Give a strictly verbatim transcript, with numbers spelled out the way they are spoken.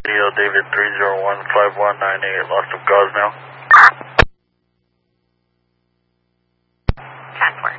Radio David three zero one five one nine eight, lost of Gosnell.